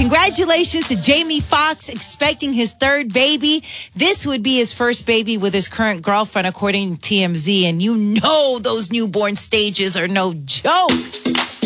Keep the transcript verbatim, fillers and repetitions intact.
Congratulations to Jamie Foxx expecting his third baby. This would be his first baby with his current girlfriend, according to T M Z. And you know those newborn stages are no joke.